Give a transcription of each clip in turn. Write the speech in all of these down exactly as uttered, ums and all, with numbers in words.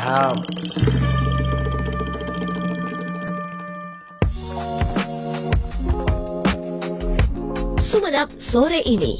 Mantap. Sumenep sore ini.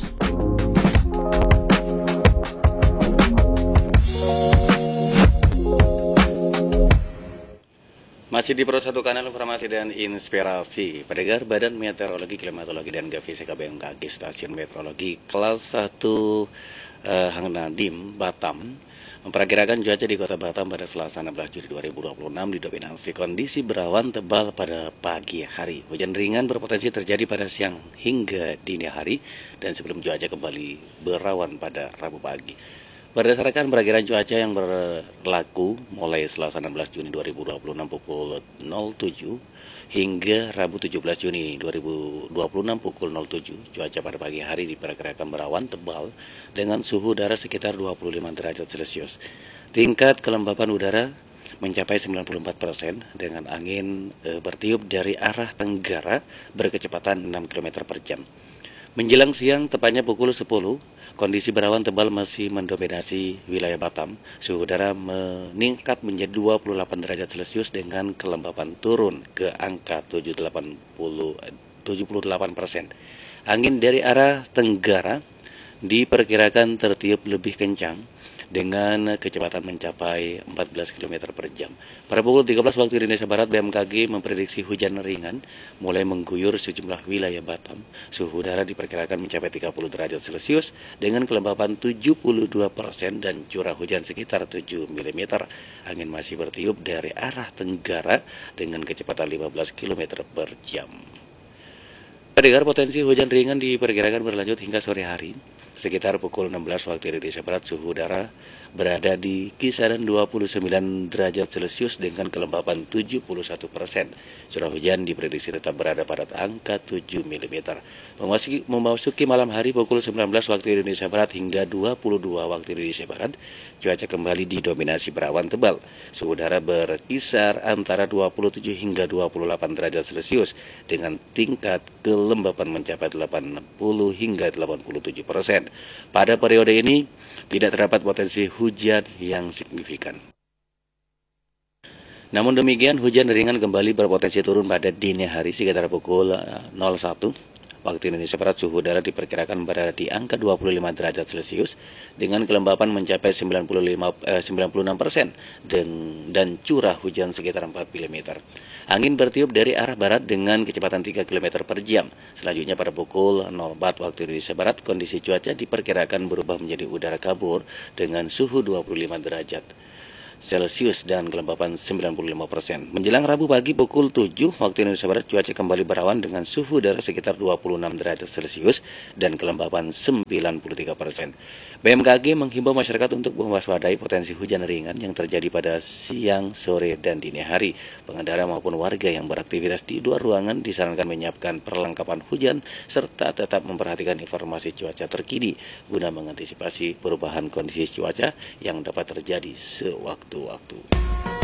Masih di Pro satu Kanal Informasi dan Inspirasi. Pendengar Badan Meteorologi, Klimatologi dan Geofisika B M K G Stasiun Meteorologi Kelas satu eh, Hang Nadim, Batam memperkirakan cuaca di Kota Batam pada Selasa enam belas Juli dua ribu dua puluh enam didominasi kondisi berawan tebal pada pagi hari. Hujan ringan berpotensi terjadi pada siang hingga dini hari dan sebelum cuaca kembali berawan pada Rabu pagi. Berdasarkan perakiran cuaca yang berlaku mulai Selasa enam belas Juni dua ribu dua puluh enam pukul nol tujuh hingga Rabu tujuh belas Juni dua ribu dua puluh enam pukul nol tujuh, cuaca pada pagi hari diperkirakan berawan tebal dengan suhu udara sekitar dua puluh lima derajat Celcius. Tingkat kelembapan udara mencapai sembilan puluh empat persen dengan angin e, bertiup dari arah tenggara berkecepatan enam kilometer per jam. Menjelang siang, tepatnya pukul sepuluh, kondisi berawan tebal masih mendominasi wilayah Batam. Suhu udara meningkat menjadi dua puluh delapan derajat Celcius dengan kelembapan turun ke angka tujuh puluh delapan persen. Angin dari arah tenggara diperkirakan tertiup lebih kencang dengan kecepatan mencapai empat belas kilometer per jam. Pada pukul tiga belas waktu Indonesia Barat, B M K G memprediksi hujan ringan mulai mengguyur sejumlah wilayah Batam. Suhu udara diperkirakan mencapai tiga puluh derajat Celcius dengan kelembapan tujuh puluh dua persen dan curah hujan sekitar tujuh milimeter. Angin masih bertiup dari arah tenggara dengan kecepatan lima belas kilometer per jam. Pendengar, potensi hujan ringan diperkirakan berlanjut hingga sore hari. Sekitar pukul enam belas waktu Indonesia Barat, suhu udara berada di kisaran dua puluh sembilan derajat Celcius dengan kelembapan tujuh puluh satu persen. Curah hujan diprediksi tetap berada pada angka tujuh milimeter. Memasuki, memasuki malam hari pukul sembilan belas waktu Indonesia Barat hingga dua puluh dua waktu Indonesia Barat, cuaca kembali didominasi berawan tebal. Suhu udara berkisar antara dua puluh tujuh hingga dua puluh delapan derajat Celcius dengan tingkat kelembapan mencapai delapan puluh hingga delapan puluh tujuh persen. Pada periode ini tidak terdapat potensi hujan yang signifikan. Namun demikian, hujan ringan kembali berpotensi turun pada dini hari sekitar pukul nol satu waktu Indonesia Barat. Suhu udara diperkirakan berada di angka dua puluh lima derajat Celcius dengan kelembapan mencapai sembilan puluh lima, eh, sembilan puluh enam persen dan, dan curah hujan sekitar empat milimeter. Angin bertiup dari arah barat dengan kecepatan tiga kilometer per jam. Selanjutnya pada pukul nol empat waktu Indonesia Barat, kondisi cuaca diperkirakan berubah menjadi udara kabur dengan suhu dua puluh lima derajat Celcius dan kelembapan sembilan puluh lima persen. Menjelang Rabu pagi pukul tujuh waktu Indonesia Barat, cuaca kembali berawan dengan suhu udara sekitar dua puluh enam derajat Celcius dan kelembapan sembilan puluh tiga persen. B M K G menghimbau masyarakat untuk mewaspadai potensi hujan ringan yang terjadi pada siang, sore, dan dini hari. Pengendara maupun warga yang beraktivitas di luar ruangan disarankan menyiapkan perlengkapan hujan serta tetap memperhatikan informasi cuaca terkini guna mengantisipasi perubahan kondisi cuaca yang dapat terjadi sewaktu-waktu.